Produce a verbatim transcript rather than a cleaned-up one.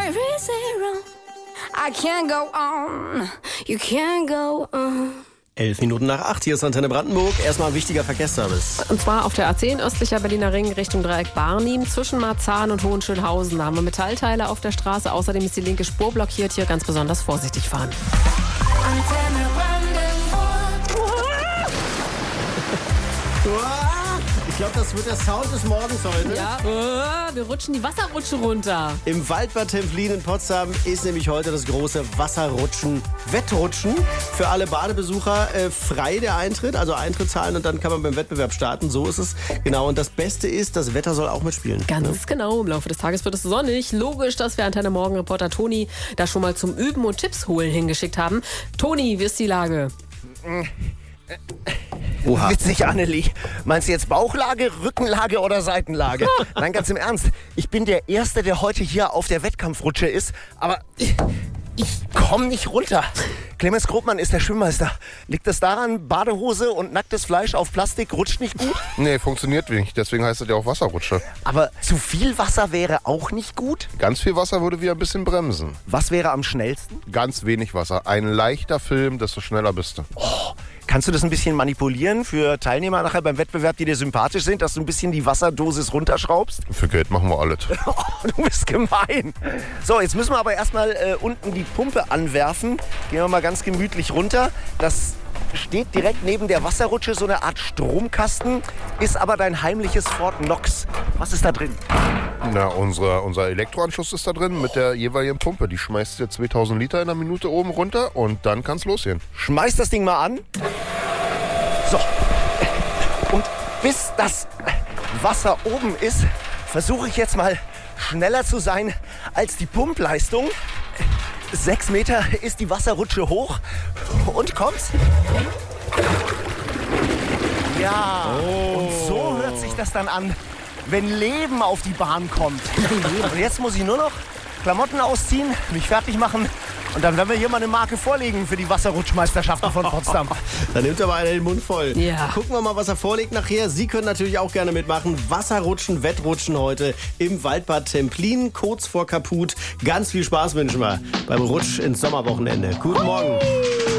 life is zero. I can't go on, you can't go on. Elf Minuten nach acht, hier ist Antenne Brandenburg. Erstmal ein wichtiger Verkehrsservice. Und zwar auf der A zehn, östlicher Berliner Ring, Richtung Dreieck Barnim, zwischen Marzahn und Hohenschönhausen. Da haben wir Metallteile auf der Straße. Außerdem ist die linke Spur blockiert. Hier ganz besonders vorsichtig fahren. Antenne Brandenburg. Ich glaube, das wird der Sound des Morgens heute. Ja, uh, wir rutschen die Wasserrutsche runter. Im Waldbad Templin in Potsdam ist nämlich heute das große Wasserrutschen, Wettrutschen. Für alle Badebesucher äh, frei der Eintritt, also Eintritt zahlen und dann kann man beim Wettbewerb starten. So ist es. Genau, und das Beste ist, das Wetter soll auch mitspielen. Ganz ne? genau, im Laufe des Tages wird es sonnig. Logisch, dass wir Antenne Morgen Reporter Toni da schon mal zum Üben und Tipps holen hingeschickt haben. Toni, wie ist die Lage? Oha. Witzig, Annelie. Meinst du jetzt Bauchlage, Rückenlage oder Seitenlage? Nein, ganz im Ernst. Ich bin der Erste, der heute hier auf der Wettkampfrutsche ist, aber ich, ich komme nicht runter. Clemens Grobmann ist der Schwimmmeister. Liegt es daran, Badehose und nacktes Fleisch auf Plastik rutscht nicht gut? Nee, funktioniert nicht. Deswegen heißt es ja auch Wasserrutsche. Aber zu viel Wasser wäre auch nicht gut? Ganz viel Wasser würde wieder ein bisschen bremsen. Was wäre am schnellsten? Ganz wenig Wasser. Ein leichter Film, desto schneller bist du. Oh, kannst du das ein bisschen manipulieren für Teilnehmer nachher beim Wettbewerb, die dir sympathisch sind, dass du ein bisschen die Wasserdosis runterschraubst? Für Geld machen wir alles. Oh, du bist gemein. So, jetzt müssen wir aber erstmal äh, unten die Pumpe anwerfen. Gehen wir mal ganz gemütlich runter. Das steht direkt neben der Wasserrutsche, so eine Art Stromkasten, ist aber dein heimliches Fort Knox. Was ist da drin? Na, unser, unser Elektroanschluss ist da drin mit der jeweiligen Pumpe. Die schmeißt dir zweitausend Liter in einer Minute oben runter und dann kann's losgehen. Schmeiß das Ding mal an. So. Und bis das Wasser oben ist, versuche ich jetzt mal schneller zu sein als die Pumpleistung. Sechs Meter ist die Wasserrutsche hoch. Und kommt's? Ja, oh. Und so hört sich das dann an, wenn Leben auf die Bahn kommt. Und jetzt muss ich nur noch Klamotten ausziehen, mich fertig machen und dann werden wir hier mal eine Marke vorlegen für die Wasserrutschmeisterschaften von Potsdam. Da nimmt aber einer den Mund voll. Ja. Gucken wir mal, was er vorlegt nachher. Sie können natürlich auch gerne mitmachen. Wasserrutschen, Wettrutschen heute im Waldbad Templin, kurz vor Kaput. Ganz viel Spaß wünschen wir beim Rutsch ins Sommerwochenende. Guten Morgen.